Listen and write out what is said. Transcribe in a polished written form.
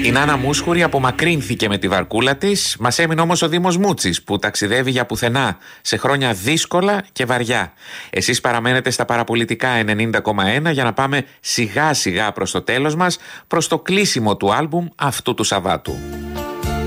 Η Νάνα Μούσχουρη απομακρύνθηκε με τη βαρκούλα της. Μας έμεινε όμως ο Δήμος Μούτσης που ταξιδεύει για πουθενά σε χρόνια δύσκολα και βαριά. Εσείς παραμένετε στα παραπολιτικά 90,1 για να πάμε σιγά σιγά προς το τέλος μας, προς το κλείσιμο του άλμπουμ αυτού του Σαββάτου.